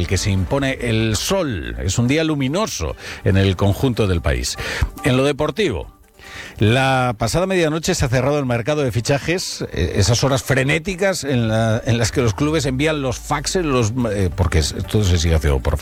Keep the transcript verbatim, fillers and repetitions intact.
que se impone el sol. Es un día luminoso en el conjunto del país. En lo deportivo, la pasada medianoche se ha cerrado el mercado de fichajes, eh, esas horas frenéticas en, la, en las que los clubes envían los faxes, los, eh, porque todo se sigue haciendo por